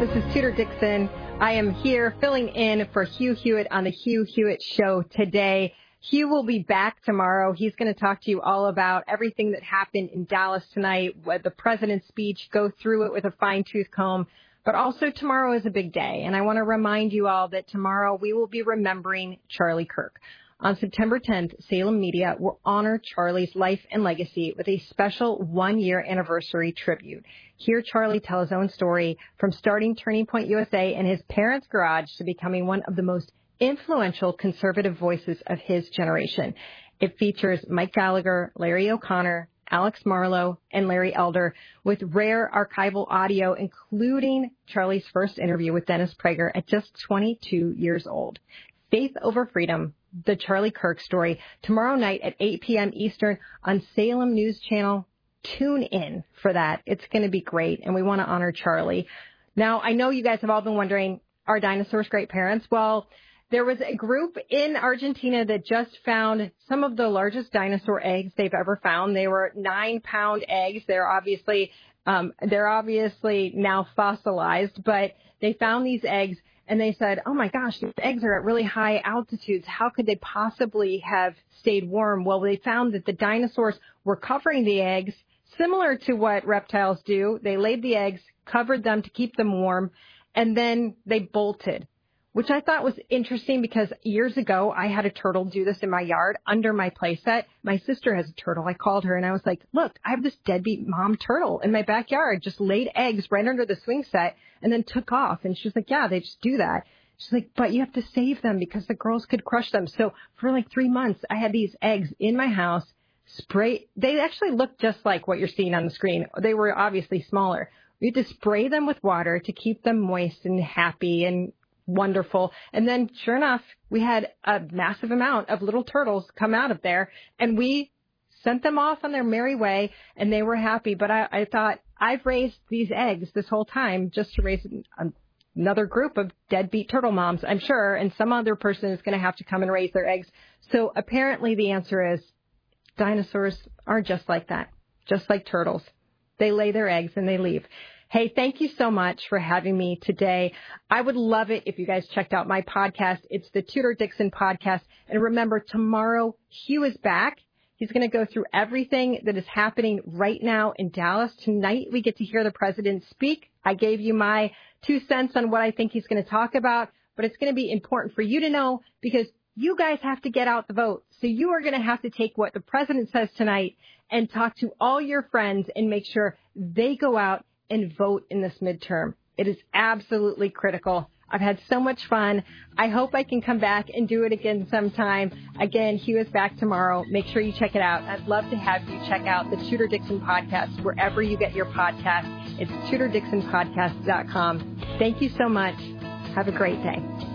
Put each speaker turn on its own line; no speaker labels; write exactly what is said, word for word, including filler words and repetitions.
This is Tudor Dixon. I am here filling in for Hugh Hewitt on the Hugh Hewitt Show today. Hugh will be back tomorrow. He's going to talk to you all about everything that happened in Dallas tonight, the president's speech, go through it with a fine-tooth comb. But also tomorrow is a big day, and I want to remind you all that tomorrow we will be remembering Charlie Kirk. On September tenth, Salem Media will honor Charlie's life and legacy with a special one-year anniversary tribute. Hear Charlie tell his own story from starting Turning Point U S A in his parents' garage to becoming one of the most influential conservative voices of his generation. It features Mike Gallagher, Larry O'Connor, Alex Marlowe, and Larry Elder, with rare archival audio, including Charlie's first interview with Dennis Prager at just twenty-two years old. Faith Over Freedom, the Charlie Kirk story, tomorrow night at eight p.m. Eastern on Salem News Channel. Tune in for that. It's going to be great, and we want to honor Charlie. Now, I know you guys have all been wondering, are dinosaurs great parents? Well, there was a group in Argentina that just found some of the largest dinosaur eggs they've ever found. They were nine-pound eggs. They're obviously um, they're obviously now fossilized, but they found these eggs, and they said, oh, my gosh, these eggs are at really high altitudes. How could they possibly have stayed warm? Well, they found that the dinosaurs were covering the eggs, similar to what reptiles do. They laid the eggs, covered them to keep them warm, and then they bolted, which I thought was interesting because years ago I had a turtle do this in my yard under my playset. My sister has a turtle. I called her and I was like, look, I have this deadbeat mom turtle in my backyard, just laid eggs right under the swing set and then took off. And she was like, yeah, they just do that. She's like, but you have to save them because the girls could crush them. So for like three months, I had these eggs in my house, spray. They actually looked just like what you're seeing on the screen. They were obviously smaller. We had to spray them with water to keep them moist and happy and wonderful. And then sure enough, we had a massive amount of little turtles come out of there, and we sent them off on their merry way, and they were happy. But I, I thought, I've raised these eggs this whole time just to raise another group of deadbeat turtle moms, I'm sure, and some other person is going to have to come and raise their eggs. So apparently the answer is dinosaurs are just like that, just like turtles. They lay their eggs and they leave. Hey, thank you so much for having me today. I would love it if you guys checked out my podcast. It's the Tudor Dixon Podcast. And remember, tomorrow, Hugh is back. He's going to go through everything that is happening right now in Dallas. Tonight, we get to hear the president speak. I gave you my two cents on what I think he's going to talk about, but it's going to be important for you to know because you guys have to get out the vote. So you are going to have to take what the president says tonight and talk to all your friends and make sure they go out and vote in this midterm. It is absolutely critical. I've had so much fun. I hope I can come back and do it again sometime. Again, Hugh is back tomorrow. Make sure you check it out. I'd love to have you check out the Tudor Dixon Podcast wherever you get your podcast. It's tudor dixon podcast dot com. Thank you so much. Have a great day.